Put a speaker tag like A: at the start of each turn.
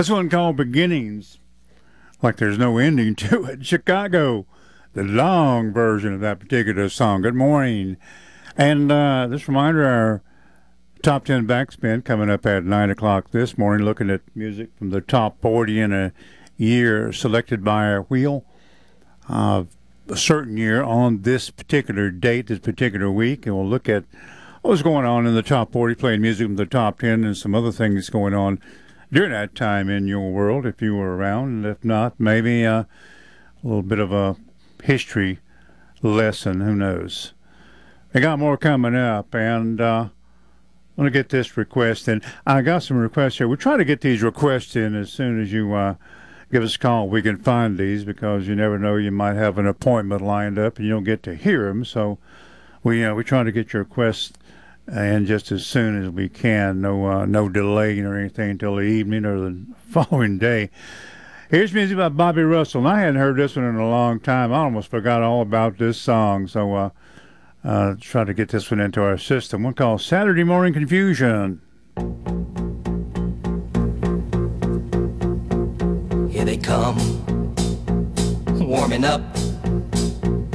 A: This one called Beginnings, like there's no ending to it. Chicago, the long version of that particular song. Good morning. And this reminder, our top 10 backspin coming up at 9 o'clock this morning, looking at music from the top 40 in a year selected by our wheel. A certain year on this particular date, this particular week, and we'll look at what's going on in the top 40, playing music from the top 10 and some other things going on during that time in your world, if you were around. And if not, maybe a little bit of a history lesson, who knows. I got more coming up, and I'm going to get this request in. I got some requests here. We try to get these requests in as soon as you give us a call. We can find these, because you never know, you might have an appointment lined up and you don't get to hear them. So we try to get your requests in just as soon as we can. No delaying or anything until the evening or the following day. Here's music by Bobby Russell. And I hadn't heard this one in a long time. I almost forgot all about this song. So try to get this one into our system. One called Saturday Morning Confusion.
B: Here they come, warming up